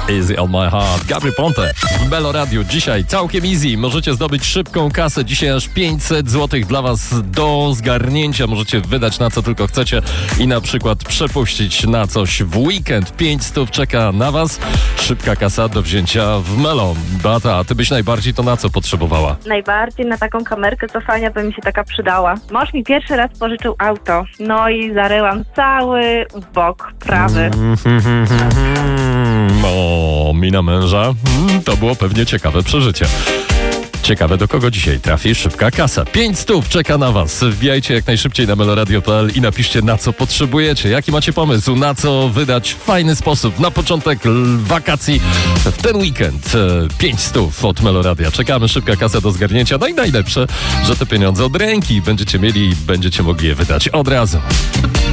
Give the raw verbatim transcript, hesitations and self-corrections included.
Easy on my heart. Gabry Ponte w Melo Radio. Dzisiaj całkiem easy. Możecie zdobyć szybką kasę. Dzisiaj aż pięćset złotych dla was do zgarnięcia. Możecie wydać na co tylko chcecie i na przykład przepuścić na coś w weekend. pięć stów czeka na was. Szybka kasa do wzięcia w Melo. Beata, a ty byś najbardziej to na co potrzebowała? Najbardziej na taką kamerkę cofania by mi się taka przydała. Mąż mi pierwszy raz pożyczył auto. No i zaryłam cały bok prawy. O, mina męża. Mm, to było pewnie ciekawe przeżycie. Ciekawe, do kogo dzisiaj trafi szybka kasa. Pięć stów czeka na was. Wbijajcie jak najszybciej na meloradio kropka p l i napiszcie, na co potrzebujecie. Jaki macie pomysł, na co wydać w fajny sposób na początek wakacji w ten weekend. Pięć stów od Meloradia. Czekamy, szybka kasa do zgarnięcia. No i najlepsze, że te pieniądze od ręki będziecie mieli i będziecie mogli je wydać od razu.